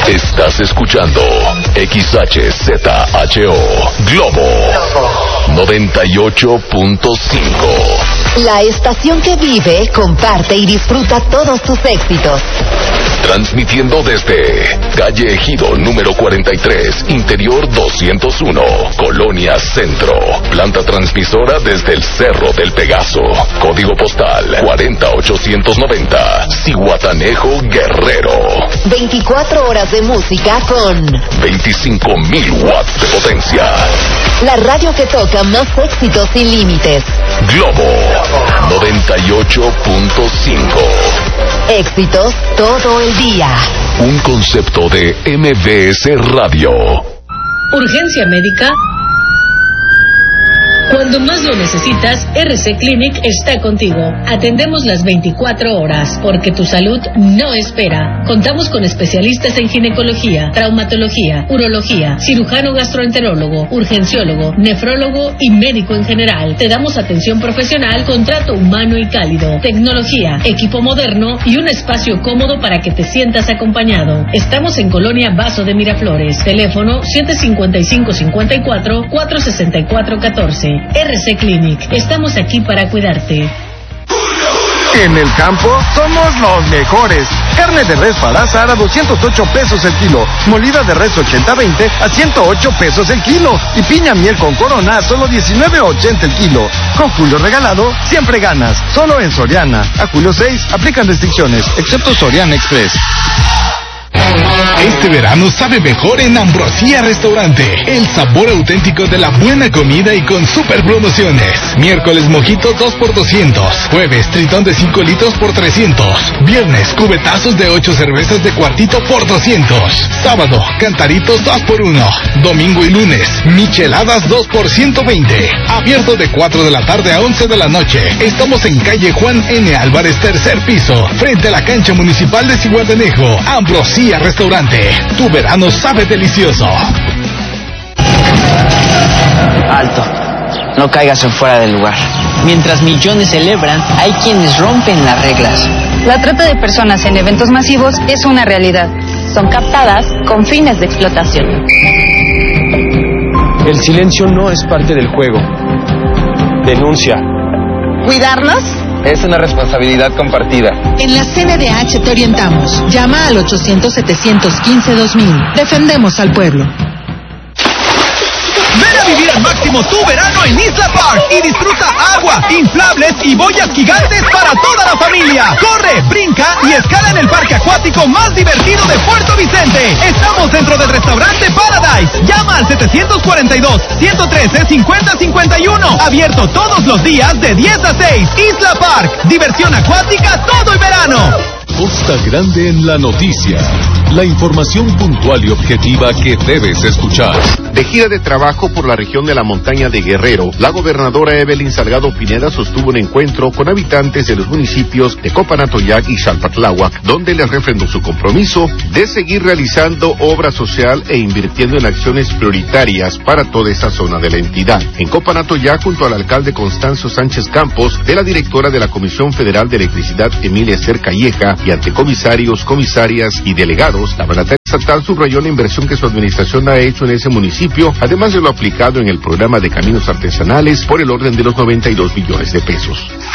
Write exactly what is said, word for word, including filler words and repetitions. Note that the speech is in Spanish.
Estás escuchando X H Z H O Globo noventa y ocho punto cinco. La estación que vive, comparte y disfruta todos tus éxitos. Transmitiendo desde calle Ejido número cuarenta y tres, interior doscientos uno, Colonia Centro. Planta transmisora desde el Cerro del Pegaso. Código postal cuarenta ochocientos noventa, Zihuatanejo, Guerrero. veinticuatro horas de música con veinticinco mil watts de potencia. La radio que toca más éxitos sin límites. Globo noventa y ocho punto cinco. Éxitos todo el día. Un concepto de M B S Radio. Urgencia médica. Cuando más lo necesitas, R C Clinic está contigo. Atendemos las veinticuatro horas, porque tu salud no espera. Contamos con especialistas en ginecología, traumatología, urología, cirujano gastroenterólogo, urgenciólogo, nefrólogo y médico en general. Te damos atención profesional con trato humano y cálido, tecnología, equipo moderno y un espacio cómodo para que te sientas acompañado. Estamos en Colonia Vaso de Miraflores. Teléfono siete cinco cinco, cinco cuatro, cuatro seis cuatro, uno cuatro. R C Clinic, estamos aquí para cuidarte. En el campo somos los mejores. Carne de res Palazar a doscientos ocho pesos el kilo. Molida de res ochenta veinte a ciento ocho pesos el kilo. Y piña miel con corona a solo diecinueve ochenta el kilo. Con Julio regalado, siempre ganas. Solo en Soriana. A julio seis, aplican restricciones, excepto Soriana Express. Este verano sabe mejor en Ambrosía Restaurante. El sabor auténtico de la buena comida y con super promociones. Miércoles mojito dos por doscientos. Jueves tritón de cinco litros por trescientos. Viernes cubetazos de ocho cervezas de cuartito por doscientos. Sábado cantaritos dos por uno. Domingo y lunes micheladas dos por ciento veinte. Abierto de cuatro de la tarde a once de la noche. Estamos en calle Juan N. Álvarez, tercer piso, frente a la cancha municipal de Zihuatanejo. Ambrosía Restaurante. Tu verano sabe delicioso. Alto. No caigas en fuera del lugar. Mientras millones celebran, hay quienes rompen las reglas. La trata de personas en eventos masivos es una realidad. Son captadas con fines de explotación. El silencio no es parte del juego. Denuncia. ¿Cuidarnos? Es una responsabilidad compartida. En la C N D H te orientamos. Llama al ochocientos, setecientos quince, dos mil. Defendemos al pueblo. Ven a vivir al máximo tu verano en Isla Park y disfruta agua, inflables y boyas gigantes para toda la familia. Corre, brinca y escala en el parque acuático más divertido de Puerto Vicente. Estamos dentro del restaurante Paradise. Llama al setecientos cuarenta y dos, ciento trece, cincuenta cincuenta y uno. Abierto todos los días de diez a seis. Isla Park. Diversión acuática todo el verano. Costa Grande en la noticia. La información puntual y objetiva que debes escuchar. De gira de trabajo por la región de la montaña de Guerrero, la gobernadora Evelyn Salgado Pineda sostuvo un encuentro con habitantes de los municipios de Copanatoyac y Xalpatláhuac, donde les refrendó su compromiso de seguir realizando obra social e invirtiendo en acciones prioritarias para toda esa zona de la entidad. En Copanatoyac, junto al alcalde Constancio Sánchez Campos, de la directora de la Comisión Federal de Electricidad Emilia Esther Calleja, y ante comisarios, comisarias y delegados, la mandataria estatal subrayó la inversión que su administración ha hecho en ese municipio, además de lo aplicado en el programa de caminos artesanales por el orden de los noventa y dos millones de pesos.